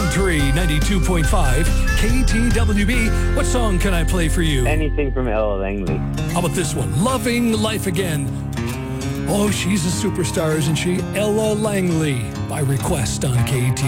101.3, 92.5, KTWB. What song can I play for you? Anything from Ella Langley. How about this one? Loving Life Again. Oh, she's a superstar, isn't she? Ella Langley, by request on KT.